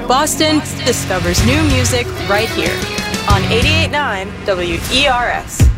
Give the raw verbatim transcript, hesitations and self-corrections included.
Boston discovers new music right here on eighty-eight point nine W E R S.